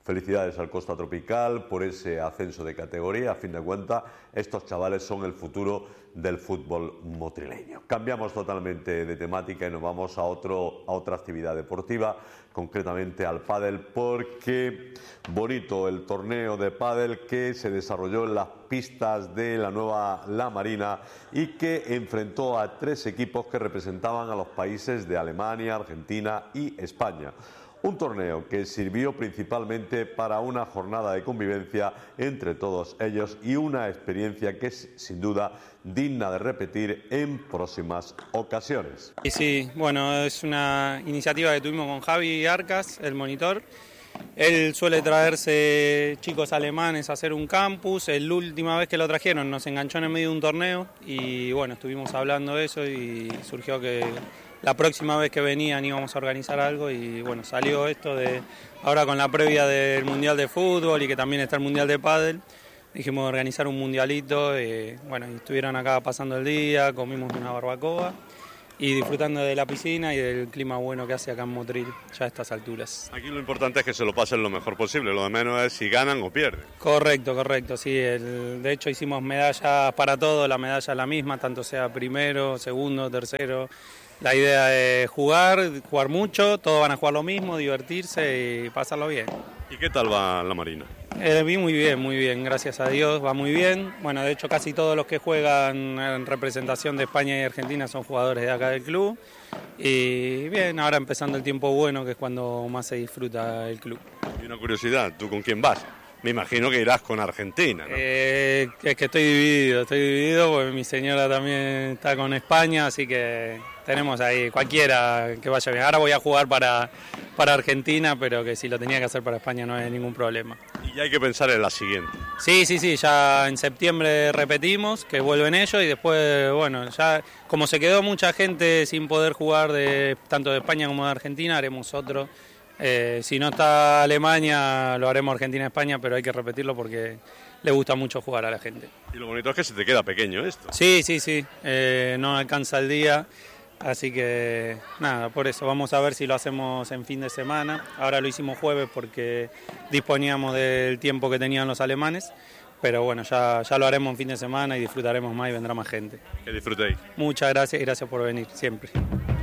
Felicidades al Costa Tropical por ese ascenso de categoría. A fin de cuentas, estos chavales son el futuro del fútbol motrileño. Cambiamos totalmente de temática y nos vamos a otra actividad deportiva, concretamente al pádel, porque bonito el torneo de pádel que se desarrolló en las pistas de la nueva La Marina y que enfrentó a 3 equipos que representaban a los países de Alemania, Argentina y España. Un torneo que sirvió principalmente para una jornada de convivencia entre todos ellos y una experiencia que es sin duda digna de repetir en próximas ocasiones. Y sí, bueno, es una iniciativa que tuvimos con Javi Arcas, el monitor. Él suele traerse chicos alemanes a hacer un campus. La última vez que lo trajeron nos enganchó en el medio de un torneo y bueno, estuvimos hablando de eso y surgió que la próxima vez que venían íbamos a organizar algo y bueno, salió esto de ahora con la previa del Mundial de Fútbol y que también está el Mundial de Pádel. Dijimos organizar un mundialito y bueno, y estuvieron acá pasando el día, comimos una barbacoa y disfrutando de la piscina y del clima bueno que hace acá en Motril ya a estas alturas. Aquí lo importante es que se lo pasen lo mejor posible, lo de menos es si ganan o pierden. Correcto, sí. De hecho hicimos medallas para todo, la medalla es la misma, tanto sea primero, segundo, tercero. La idea es jugar mucho, todos van a jugar lo mismo, divertirse y pasarlo bien. ¿Y qué tal va la Marina? Muy bien, gracias a Dios, va muy bien. Bueno, de hecho casi todos los que juegan en representación de España y Argentina son jugadores de acá del club. Y bien, ahora empezando el tiempo bueno, que es cuando más se disfruta el club. Y una curiosidad, ¿tú con quién vas? Me imagino que irás con Argentina, ¿no? Es que estoy dividido porque mi señora también está con España, así que tenemos ahí cualquiera que vaya bien. Ahora voy a jugar para Argentina, pero que si lo tenía que hacer para España no hay ningún problema. Y ya hay que pensar en la siguiente. Sí, ya en septiembre repetimos, que vuelven ellos y después, bueno, ya como se quedó mucha gente sin poder jugar tanto de España como de Argentina, haremos otro. Si no está Alemania, lo haremos Argentina-España, pero hay que repetirlo porque le gusta mucho jugar a la gente. Y lo bonito es que se te queda pequeño esto. Sí, no alcanza el día, así que nada, por eso vamos a ver si lo hacemos en fin de semana. Ahora lo hicimos jueves porque disponíamos del tiempo que tenían los alemanes, pero bueno, ya lo haremos en fin de semana y disfrutaremos más y vendrá más gente. Que disfrutéis. Muchas gracias y gracias por venir siempre.